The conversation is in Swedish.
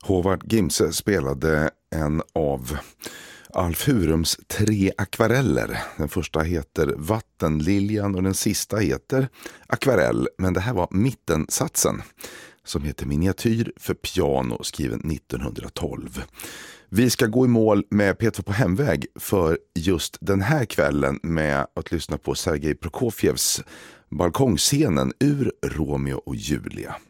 Håvard Gimse spelade en av Alf Hurums 3 akvareller. Den första heter Vattenliljan och den sista heter Akvarell. Men det här var mittensatsen som heter Miniatyr för piano, skriven 1912. Vi ska gå i mål med Peter på hemväg för just den här kvällen med att lyssna på Sergej Prokofjevs balkongscenen ur Romeo och Julia.